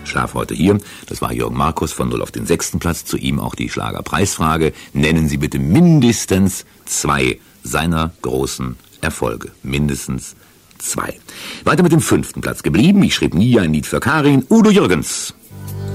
Schlaf heute hier. Das war Jürgen Markus von 0 auf den 6. Platz. Zu ihm auch die Schlagerpreisfrage. Nennen Sie bitte mindestens 2 seiner großen Erfolge. Mindestens 2. Weiter mit dem 5. Platz geblieben. Ich schrieb nie ein Lied für Karin. Udo Jürgens.